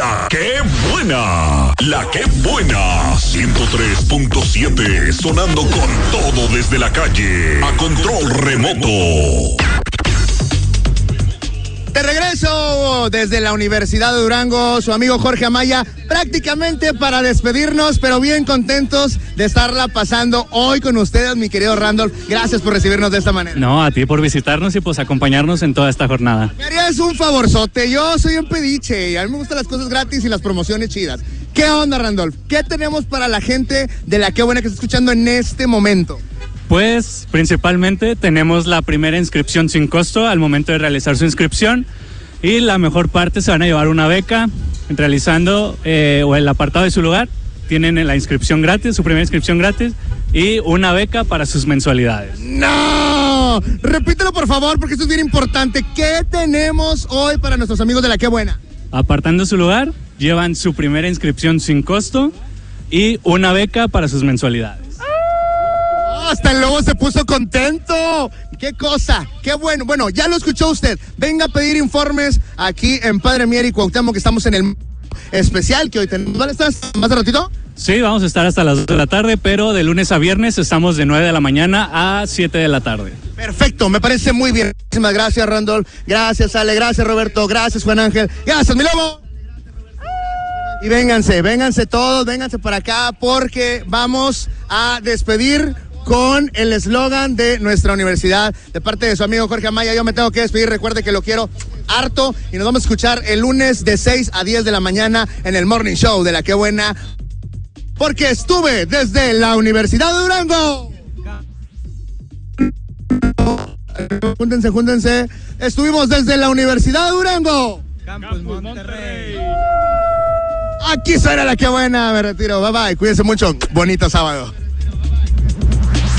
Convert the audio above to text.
La que buena. La que buena. 103.7. Sonando con todo desde la calle. A control remoto. De regreso desde la Universidad de Durango, su amigo Jorge Amaya, prácticamente para despedirnos, pero bien contentos de estarla pasando hoy con ustedes, mi querido Randolph. Gracias por recibirnos de esta manera. No, a ti por visitarnos y pues acompañarnos en toda esta jornada. Me harías un favorzote, yo soy un pediche y a mí me gustan las cosas gratis y las promociones chidas. ¿Qué onda, Randolph? ¿Qué tenemos para la gente de la Qué Buena que está escuchando en este momento? Pues principalmente tenemos la primera inscripción sin costo al momento de realizar su inscripción y la mejor parte se van a llevar una beca realizando o el apartado de su lugar. Tienen la inscripción gratis, su primera inscripción gratis y una beca para sus mensualidades. ¡No! Repítelo por favor porque esto es bien importante. ¿Qué tenemos hoy para nuestros amigos de la Qué Buena? Apartando su lugar, llevan su primera inscripción sin costo y una beca para sus mensualidades. Hasta el lobo se puso contento. ¡Qué cosa! ¡Qué bueno! Bueno, ya lo escuchó usted. Venga a pedir informes aquí en Padre Mier y Cuauhtémoc, que estamos en el especial que hoy tenemos. ¿Vale? ¿Estás más de ratito? Sí, vamos a estar hasta las 2 de la tarde, pero de lunes a viernes estamos de 9 de la mañana a 7 de la tarde. Perfecto, me parece muy bien. Muchísimas gracias, Randolph. Gracias, Ale. Gracias, Roberto. Gracias, Juan Ángel. Gracias, mi lobo. Y vénganse todos, vénganse para acá porque vamos a despedir con el eslogan de nuestra universidad, de parte de su amigo Jorge Amaya. Yo me tengo que despedir, recuerde que lo quiero harto y nos vamos a escuchar el lunes de 6 a 10 de la mañana en el Morning Show de la Qué Buena, porque estuve desde la Universidad de Durango. Júntense. Estuvimos desde la Universidad de Durango. Campus Monterrey. Aquí suena la Qué Buena, me retiro, bye bye, cuídense mucho, bonito sábado.